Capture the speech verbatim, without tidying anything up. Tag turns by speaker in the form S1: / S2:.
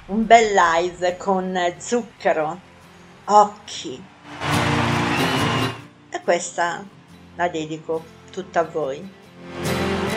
S1: un bel ice con zucchero, occhi. E questa la dedico tutta a voi.